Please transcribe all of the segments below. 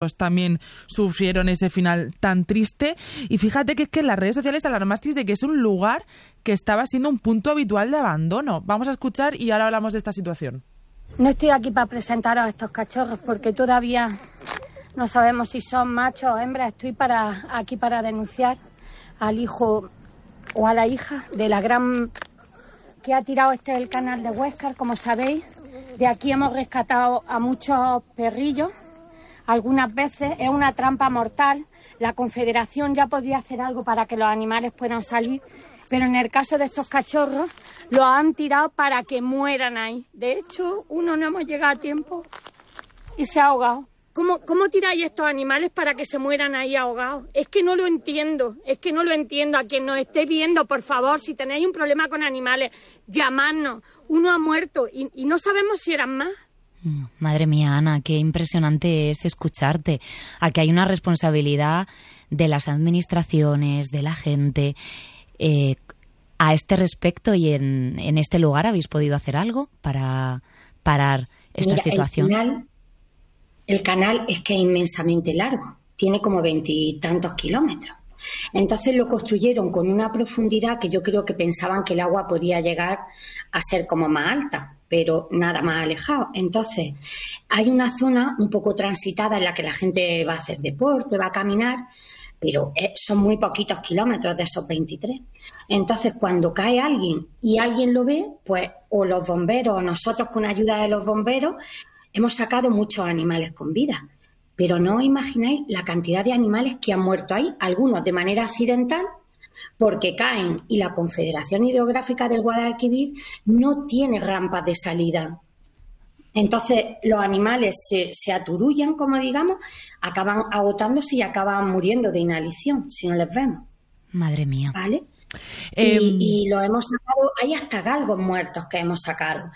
cachorros también sufrieron ese final tan triste. Y fíjate que es que en las redes sociales alarmasteis de que es un lugar que estaba siendo un punto habitual de abandono. Vamos a escuchar y ahora hablamos de esta situación. No estoy aquí para presentaros a estos cachorros porque todavía no sabemos si son machos o hembras. Estoy aquí para denunciar al hijo o a la hija de la gran que ha tirado el canal de Huéscar, como sabéis. De aquí hemos rescatado a muchos perrillos. Algunas veces es una trampa mortal. La Confederación ya podría hacer algo para que los animales puedan salir, pero en el caso de estos cachorros los han tirado para que mueran ahí. De hecho, uno no hemos llegado a tiempo y se ha ahogado. ¿Cómo tiráis estos animales para que se mueran ahí ahogados? Es que no lo entiendo. A quien nos esté viendo, por favor, si tenéis un problema con animales, llamadnos. Uno ha muerto y no sabemos si eran más. Madre mía, Ana, qué impresionante es escucharte. Aquí hay una responsabilidad de las administraciones, de la gente. A este respecto y en este lugar, ¿habéis podido hacer algo para parar esta situación? El canal es que es inmensamente largo, tiene como 20 y tantos kilómetros. Entonces lo construyeron con una profundidad que yo creo que pensaban que el agua podía llegar a ser como más alta, pero nada más alejado. Entonces hay una zona un poco transitada en la que la gente va a hacer deporte, va a caminar, pero son muy poquitos kilómetros de esos 23. Entonces, cuando cae alguien y alguien lo ve, pues o los bomberos o nosotros con ayuda de los bomberos hemos sacado muchos animales con vida. Pero no os imagináis la cantidad de animales que han muerto ahí, algunos de manera accidental, porque caen y la Confederación Hidrográfica del Guadalquivir no tiene rampas de salida. Entonces los animales se aturullan, como digamos, acaban agotándose y acaban muriendo de inhalación si no les vemos. Madre mía. ¿Vale? Y lo hemos sacado, hay hasta galgos muertos que hemos sacado,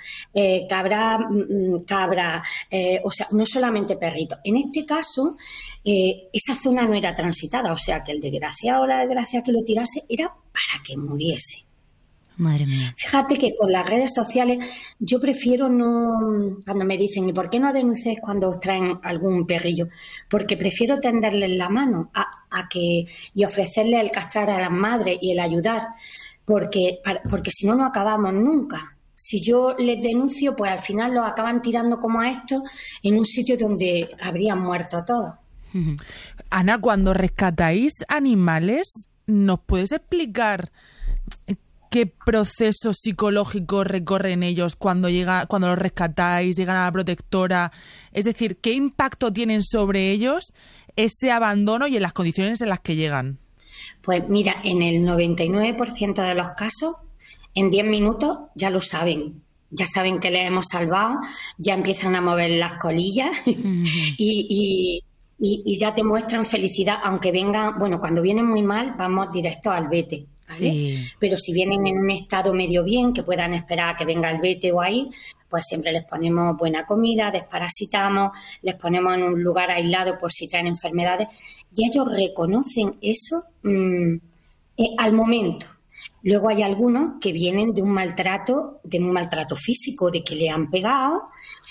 cabra, o sea, no solamente perritos. En este caso, esa zona no era transitada, o sea que el desgraciado o la desgracia que lo tirase era para que muriese. Madre mía. Fíjate que con las redes sociales yo prefiero no, cuando me dicen ¿y por qué no denunciáis cuando os traen algún perrillo? Porque prefiero tenderles la mano y ofrecerles el castrar a las madres y el ayudar, porque si no acabamos nunca. Si yo les denuncio, pues al final los acaban tirando como a estos en un sitio donde habrían muerto todos. Ana, cuando rescatáis animales, ¿nos puedes explicar qué proceso psicológico recorren ellos cuando los rescatáis, llegan a la protectora? Es decir, ¿qué impacto tienen sobre ellos ese abandono y en las condiciones en las que llegan? Pues mira, en el 99% de los casos, en 10 minutos ya lo saben. Ya saben que les hemos salvado, ya empiezan a mover las colillas y ya te muestran felicidad, aunque vengan, bueno, cuando vienen muy mal, vamos directo al vete. ¿Vale? Sí. Pero si vienen en un estado medio bien, que puedan esperar a que venga el vete o ahí, pues siempre les ponemos buena comida, desparasitamos, les ponemos en un lugar aislado por si traen enfermedades y ellos reconocen eso al momento. Luego hay algunos que vienen de un maltrato físico, de que le han pegado,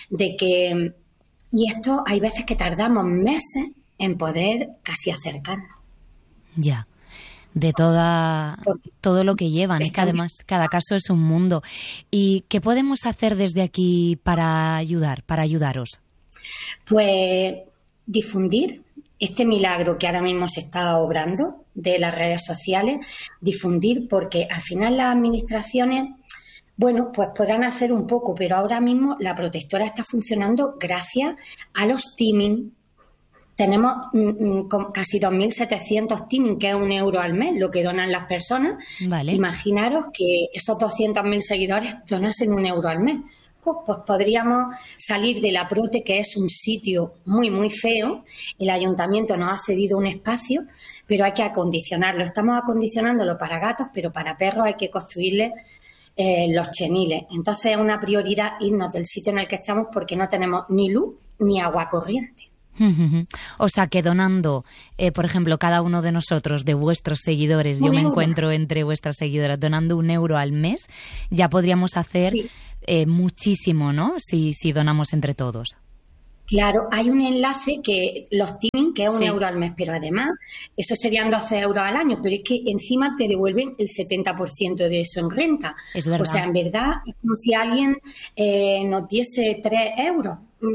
y esto hay veces que tardamos meses en poder casi acercarnos. Ya. De todo lo que llevan. Es que además cada caso es un mundo. ¿Y qué podemos hacer desde aquí para ayudaros? Pues difundir este milagro que ahora mismo se está obrando de las redes sociales, difundir, porque al final las administraciones, bueno, pues podrán hacer un poco, pero ahora mismo la protectora está funcionando gracias a los teaming. Tenemos casi 2.700 teaming, que es €1 al mes, lo que donan las personas. Vale. Imaginaros que esos 200.000 seguidores donasen €1 al mes. Pues podríamos salir de la Prote, que es un sitio muy, muy feo. El ayuntamiento nos ha cedido un espacio, pero hay que acondicionarlo. Estamos acondicionándolo para gatos, pero para perros hay que construirles los cheniles. Entonces es una prioridad irnos del sitio en el que estamos porque no tenemos ni luz ni agua corriente. O sea que donando, por ejemplo, cada uno de nosotros, de vuestros seguidores, yo me encuentro entre vuestras seguidoras, donando €1 al mes, ya podríamos hacer muchísimo, ¿no? Si donamos entre todos. Claro, hay un enlace que los teaming, que es 1 Sí. euro al mes, pero además eso serían 12 euros al año, pero es que encima te devuelven el 70% de eso en renta. Es verdad. O sea, en verdad, es como si alguien nos diese 3 euros.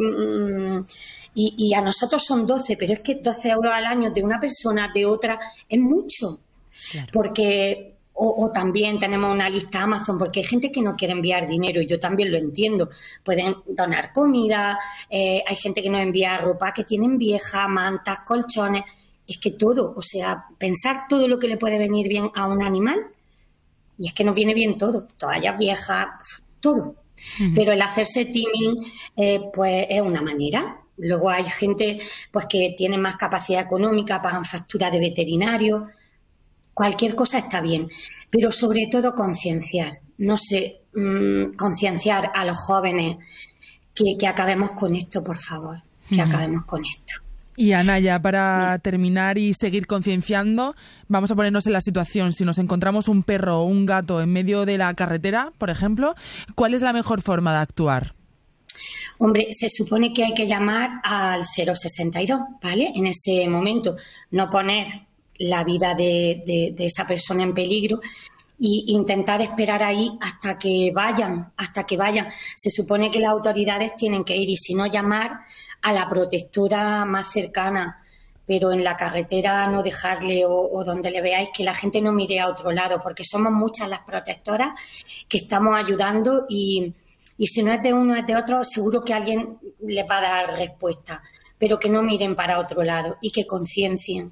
Y a nosotros son 12, pero es que 12 euros al año de una persona, de otra, es mucho. Claro. Porque o también tenemos una lista Amazon, porque hay gente que no quiere enviar dinero y yo también lo entiendo. Pueden donar comida, hay gente que nos envía ropa que tienen vieja, mantas, colchones. Es que todo, o sea, pensar todo lo que le puede venir bien a un animal, y es que nos viene bien todo, toallas viejas, todo. Pero el hacerse teaming, pues es una manera. Luego hay gente pues que tiene más capacidad económica, pagan facturas de veterinario. Cualquier cosa está bien, pero sobre todo concienciar, no sé, concienciar a los jóvenes que acabemos con esto, por favor, que acabemos con esto. Y Ana, ya para terminar y seguir concienciando, vamos a ponernos en la situación. Si nos encontramos un perro o un gato en medio de la carretera, por ejemplo, ¿cuál es la mejor forma de actuar? Hombre, se supone que hay que llamar al 062, ¿vale? En ese momento, no poner la vida de esa persona en peligro e intentar esperar ahí hasta que vayan. Se supone que las autoridades tienen que ir y si no llamar a la protectora más cercana, pero en la carretera no dejarle o donde le veáis que la gente no mire a otro lado, porque somos muchas las protectoras que estamos ayudando y si no es de uno es de otro, seguro que alguien les va a dar respuesta. Pero que no miren para otro lado y que conciencien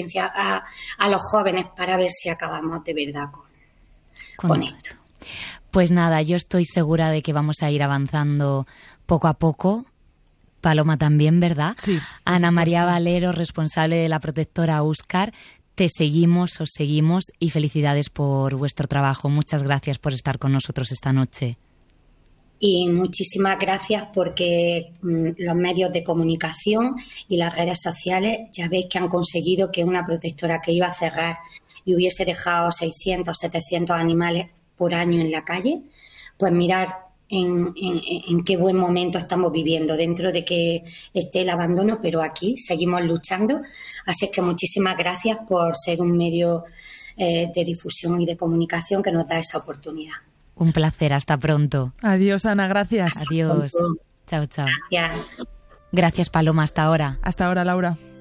a los jóvenes para ver si acabamos de verdad con esto. Pues nada, yo estoy segura de que vamos a ir avanzando poco a poco. Paloma también, ¿verdad? Sí. Ana María Valero, responsable de la protectora Óscar, os seguimos y felicidades por vuestro trabajo. Muchas gracias por estar con nosotros esta noche. Y muchísimas gracias porque los medios de comunicación y las redes sociales ya veis que han conseguido que una protectora que iba a cerrar y hubiese dejado 600, 700 animales por año en la calle, pues mirar en qué buen momento estamos viviendo dentro de que esté el abandono, pero aquí seguimos luchando. Así es que muchísimas gracias por ser un medio de difusión y de comunicación que nos da esa oportunidad. Un placer, hasta pronto. Adiós, Ana, gracias. Adiós. Chao, chao. Gracias. Gracias, Paloma, hasta ahora. Hasta ahora, Laura.